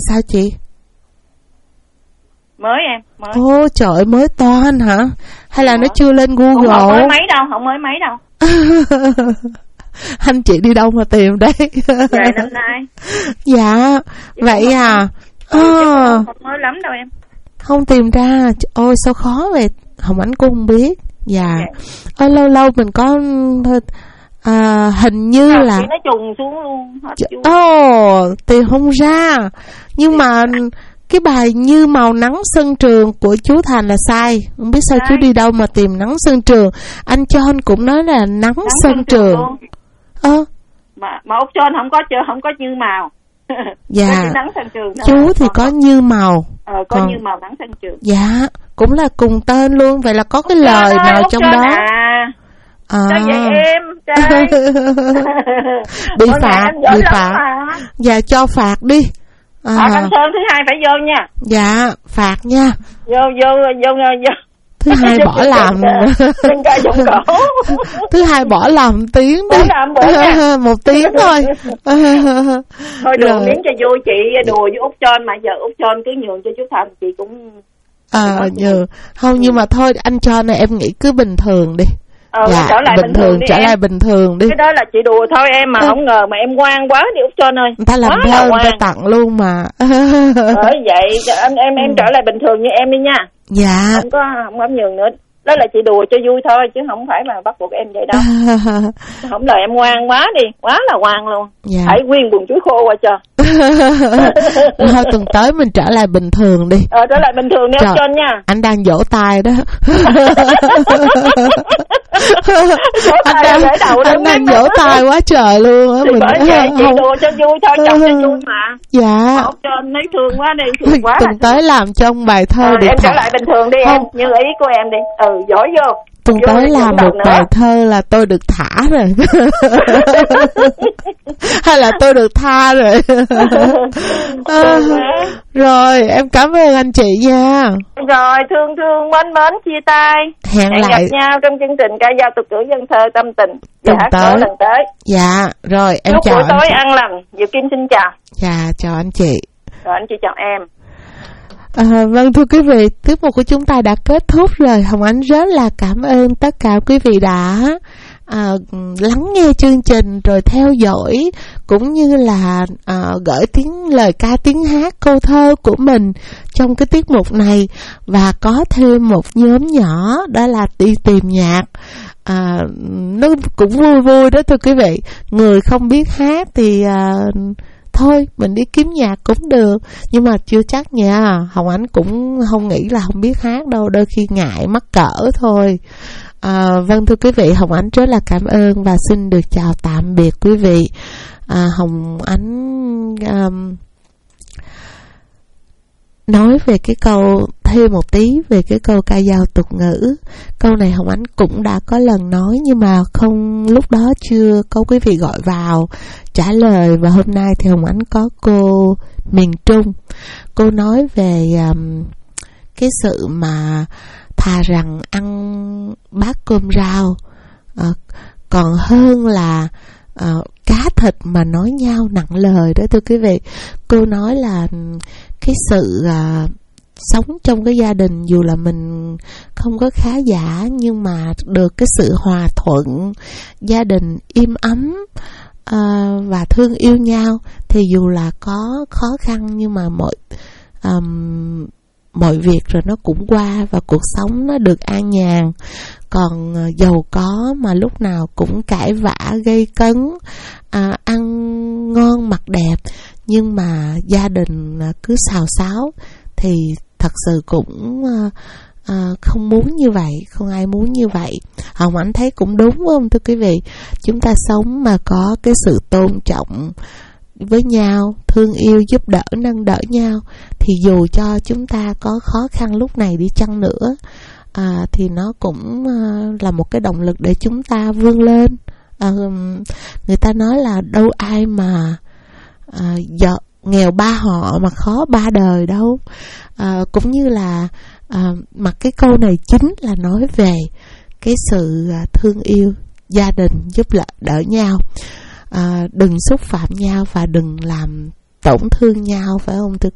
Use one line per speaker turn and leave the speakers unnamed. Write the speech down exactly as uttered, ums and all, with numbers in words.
sao chị?
Mới em, mới.
Ô trời ơi, mới toan hả? Hay là
Đó.
nó chưa lên Google?
Không, không mới mấy đâu, không mới mấy đâu.
Anh chị đi đâu mà tìm đây?
Vậy năm nay.
Dạ, chứ vậy à?
Ừ, à. Không mới lắm đâu em.
Không tìm ra, ôi sao khó vậy? Hồng Ánh cũng không biết. Dạ. Ơ lâu lâu mình có à, hình như à, là
nó trùng xuống luôn hết.
Ồ, oh, tìm không ra. Nhưng mà cái bài Như Màu Nắng Sân Trường của chú Thành là sai. Không biết sao sai. Chú đi đâu mà tìm Nắng Sân Trường. Anh John cũng nói là Nắng, nắng Sân, sân Trường. Ơ.
À. Mà mà út John không có chưa không có Như Màu.
Dạ.
Nắng Sân Trường.
Chú thì có Như Màu.
Ờ có còn... Như Màu Nắng Sân Trường.
Dạ, cũng là cùng tên luôn. Vậy là có cái Úc lời John nào Úc trong John đó.
À.
À.
Sao vậy em? Trai.
Bị phạt, bị phạt. Dạ cho phạt đi.
À, à Thanh Sơn thứ hai phải vô nha.
Dạ, phạt nha.
Vô vô vô vô.
Thứ hai bỏ làm.
Đừng ca dụng cổ.
Thứ hai bỏ làm tiếng đi. Một tiếng thôi.
Thôi đùa miếng cho vui chị, đùa với Út John mà giờ Út John cứ nhường cho chú Thành chị cũng.
À nhường. Không ừ. Nhưng mà thôi anh John này em nghĩ cứ bình thường đi.
Ờ, dạ, trở lại bình, bình thường, thường đi
trở
em.
lại bình thường đi.
Cái đó là chị đùa thôi em mà ừ. Không ngờ mà em ngoan quá đi Út John ơi.
Người ta làm thơ người ta tặng luôn mà.
Bởi vậy anh em em trở lại bình thường như em đi nha.
Dạ.
Không có không có nhường nữa. Đó là chị đùa cho vui thôi chứ không phải mà bắt buộc em vậy đâu. Không lời em ngoan quá đi, quá là ngoan luôn.
Dạ.
Hãy nguyên buồn chuối khô qua cho.
Thôi tuần tới mình trở lại bình thường đi.
Ờ trở lại bình thường đi Út John nha.
Anh đang vỗ tay đó.
anh đang,
anh đang vỗ tay quá trời luôn á.
Mình bởi vậy chị đùa cho vui thôi, chọc cho vui mà.
Dạ.
Út John thấy thương quá đi, thương quá.
Tuần tới làm trong bài thơ
à,
để
em
thả.
trở lại bình thường đi em, như ý của em đi. Ừ giỏi vô.
Tuần tới làm một bài thơ là tôi được thả rồi. Hay là tôi được tha rồi. À, rồi em cảm ơn anh chị nha.
Rồi thương thương mến mến chia tay.
Hẹn,
Hẹn
lại
gặp nhau trong chương trình ca dao tục ngữ dân thơ tâm tình.
Tuần
dạ,
tới.
lần tới.
Dạ rồi em
Chúc
chào
buổi
anh
tối
chị.
ăn lành. Diệu Kim xin chào.
Dạ chào anh chị.
Rồi anh chị chào em.
À, vâng thưa quý vị, tiết mục của chúng ta đã kết thúc rồi. Hồng Ánh rất là cảm ơn tất cả quý vị đã à, lắng nghe chương trình rồi theo dõi cũng như là à, gửi tiếng lời ca tiếng hát câu thơ của mình trong cái tiết mục này, và có thêm một nhóm nhỏ đó là đi tìm nhạc. À, nó cũng vui vui đó thưa quý vị. Người không biết hát thì à, thôi mình đi kiếm nhạc cũng được, nhưng mà chưa chắc nha. Hồng Ánh cũng không nghĩ là không biết hát đâu, đôi khi ngại mắc cỡ thôi. À, vâng thưa quý vị, Hồng Ánh rất là cảm ơn và xin được chào tạm biệt quý vị. à, Hồng Ánh um, nói về cái câu thêm một tí về cái câu ca dao tục ngữ. Câu này Hồng Ánh cũng đã có lần nói, nhưng mà không, lúc đó chưa có quý vị gọi vào trả lời. Và hôm nay thì Hồng Ánh có cô miền Trung, cô nói về um, cái sự mà thà rằng ăn bát cơm rau uh, còn hơn là uh, cá thịt mà nói nhau nặng lời đó thưa quý vị. Cô nói là cái sự uh, sống trong cái gia đình dù là mình không có khá giả, nhưng mà được cái sự hòa thuận, gia đình im ấm uh, và thương yêu nhau, thì dù là có khó khăn nhưng mà mọi um, mọi việc rồi nó cũng qua và cuộc sống nó được an nhàn. Còn uh, giàu có mà lúc nào cũng cãi vã gây cấn, uh, ăn ngon mặc đẹp nhưng mà gia đình uh, cứ xào xáo thì thật sự cũng uh, uh, không muốn như vậy, không ai muốn như vậy. Hồng Ánh thấy cũng đúng không thưa quý vị? Chúng ta sống mà có cái sự tôn trọng với nhau, thương yêu, giúp đỡ, nâng đỡ nhau, thì dù cho chúng ta có khó khăn lúc này đi chăng nữa, à, thì nó cũng uh, là một cái động lực để chúng ta vươn lên. À, người ta nói là đâu ai mà à, giờ nghèo ba họ mà khó ba đời đâu. À, cũng như là à, mà cái câu này chính là nói về cái sự à, thương yêu, gia đình giúp đỡ, đỡ nhau. À, đừng xúc phạm nhau và đừng làm tổn thương nhau, phải không thưa